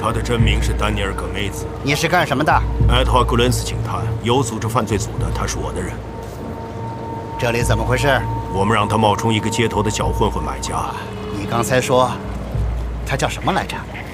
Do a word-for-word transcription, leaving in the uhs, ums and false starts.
他的真名是丹尼尔·葛梅兹。 你是干什么的？ 埃托古伦斯警探，有组织犯罪组的，他是我的人。 这里怎么回事？ 我们让他冒充一个街头的小混混买家。 你刚才说他叫什么来着？